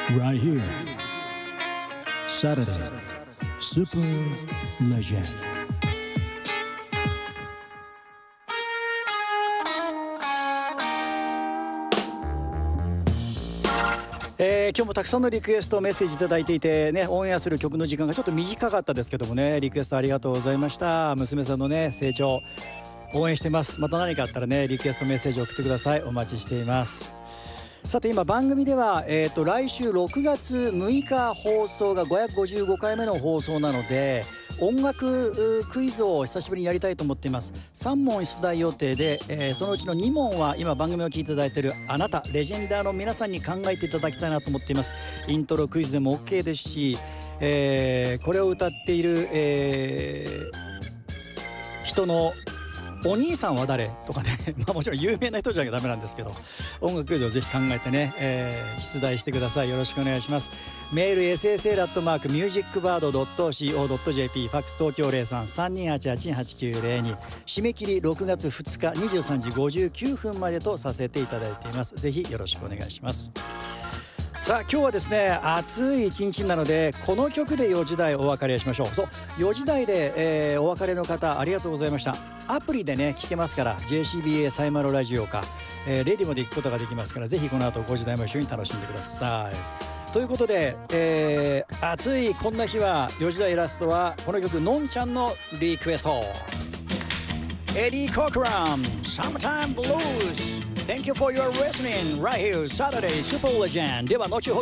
Right here, Saturday, Super Legend. 今日もたくさんのリクエストメッセージいただいていてね、オンエアする曲の時間がちょっと短かったですけどもね、リクエストありがとうございました。娘さんのね成長応援してます。また何かあったらねリクエストメッセージ送ってください。お待ちしています。さて今番組では、来週6月6日放送が555回目の放送なので、音楽クイズを久しぶりにやりたいと思っています。3問出題予定で、そのうちの2問は今番組を聞いていただいているあなたレジェンダーの皆さんに考えていただきたいなと思っています。イントロクイズでも OK ですし、これを歌っている、人のお兄さんは誰とかねもちろん有名な人じゃなきゃダメなんですけど、音楽クイズをぜひ考えてね、出題してください。よろしくお願いします。メール ssl@musicbird.co.jp、 ファックス東京 03-3288-8902、 締め切り6月2日23時59分までとさせていただいています。ぜひよろしくお願いします。さあ今日はですね暑い一日なのでこの曲で4時台お別れしましょう。そう4時台で、お別れの方ありがとうございました。アプリでね聞けますから JCBA サイマルラジオか、レディモで行くことができますから、ぜひこの後5時台も一緒に楽しんでください。ということで、暑いこんな日は4時台ラストはこの曲のんちゃんのリクエスト、エディ・コクラン Summertime Blues。 Thank you for your listening right here Saturday Super Legend。 では後ほど